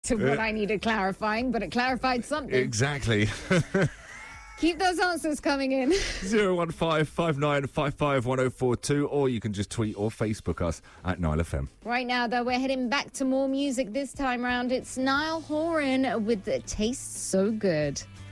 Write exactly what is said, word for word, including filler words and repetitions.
to what I needed clarifying, but it clarified something. Exactly. Keep those answers coming in. zero one five, five nine five five, one oh four two, or you can just tweet or Facebook us at Nile F M. Right now, though, we're heading back to more music. This time round, it's Niall Horan with Tastes So Good.